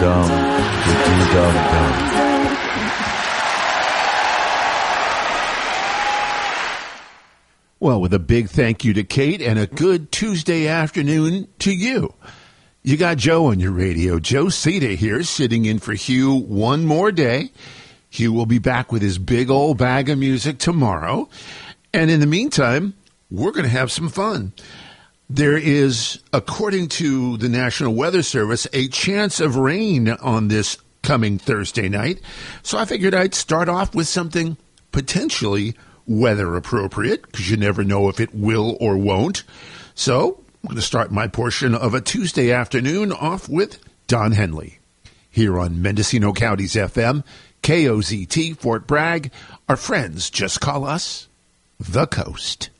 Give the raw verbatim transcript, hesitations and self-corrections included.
dum, da dum dum. Well, with a big thank you to Kate and a good Tuesday afternoon to you. You got Joe on your radio. Joe Cita here, sitting in for Hugh one more day. Hugh will be back with his big old bag of music tomorrow. And in the meantime, we're going to have some fun. There is, according to the National Weather Service, a chance of rain on this coming Thursday night. So I figured I'd start off with something potentially weather appropriate, because you never know if it will or won't. So I'm going to start my portion of a Tuesday afternoon off with Don Henley here on Mendocino County's F M, K O Z T, Fort Bragg. Our friends just call us The Coast.